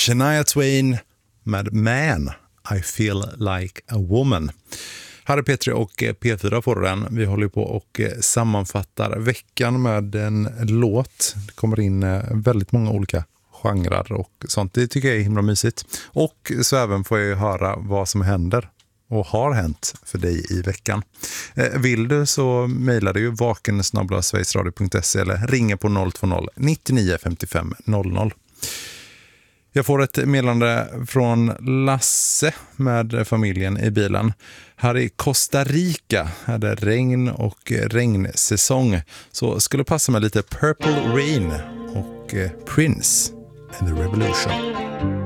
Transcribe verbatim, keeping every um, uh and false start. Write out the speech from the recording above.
Shania Twain med Man, I feel like a woman. Här är Petri och P fyra på den. Vi håller på och sammanfattar veckan med en låt. Det kommer in väldigt många olika genrer och sånt. Det tycker jag är himla mysigt. Och så även får jag ju höra vad som händer och har hänt för dig i veckan. Vill du så mejlar du ju vaken snabel-a sverigesradio punkt se eller ringer på noll två noll nittionio femtiofem noll noll. Jag får ett meddelande från Lasse med familjen i bilen. Här i Costa Rica är det regn och regnsäsong. Så skulle passa med lite Purple Rain och Prince and the Revolution.